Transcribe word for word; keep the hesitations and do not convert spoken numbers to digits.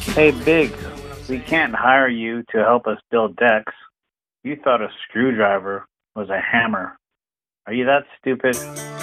Hey, Biggs, we can't hire you to help us build decks. You thought a screwdriver was a hammer. Are you that stupid?